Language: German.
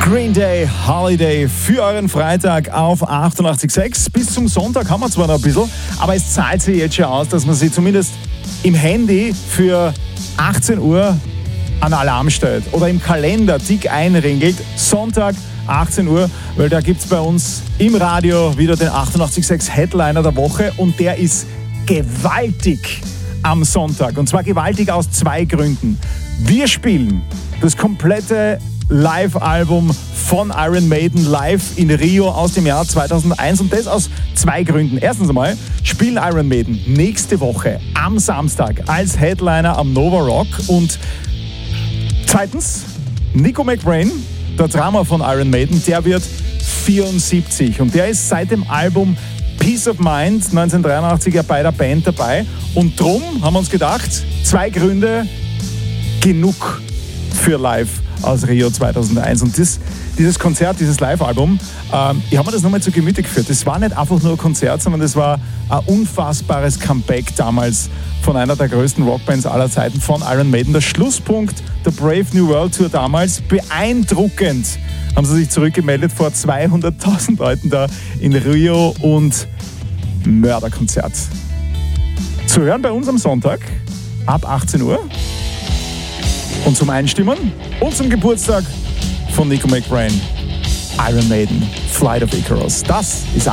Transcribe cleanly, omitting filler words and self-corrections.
Green Day Holiday für euren Freitag auf 88.6. Bis zum Sonntag haben wir zwar noch ein bisschen, aber es zahlt sich jetzt schon aus, dass man sich zumindest im Handy für 18 Uhr einen Alarm stellt oder im Kalender dick einringelt. Sonntag 18 Uhr, weil da gibt es bei uns im Radio wieder den 88.6 Headliner der Woche und der ist gewaltig am Sonntag. Und zwar gewaltig aus zwei Gründen. Wir spielen das komplette Live-Album von Iron Maiden live in Rio aus dem Jahr 2001 und das aus zwei Gründen. Erstens einmal spielen Iron Maiden nächste Woche am Samstag als Headliner am Nova Rock und zweitens, Nico McBrain, der Drummer von Iron Maiden, der wird 74 und der ist seit dem Album Peace of Mind 1983 ja bei der Band dabei und drum haben wir uns gedacht, zwei Gründe genug für live aus Rio 2001 und dieses Konzert, dieses Live-Album, ich habe mir das nochmal zu Gemüte geführt. Das war nicht einfach nur ein Konzert, sondern das war ein unfassbares Comeback damals von einer der größten Rockbands aller Zeiten, von Iron Maiden. Der Schlusspunkt der Brave New World Tour damals, beeindruckend haben sie sich zurückgemeldet vor 200.000 Leuten da in Rio und Mörderkonzert. Zu hören bei uns am Sonntag ab 18 Uhr. Und zum Einstimmen und zum Geburtstag von Nico McBrain, Iron Maiden, Flight of Icarus. Das ist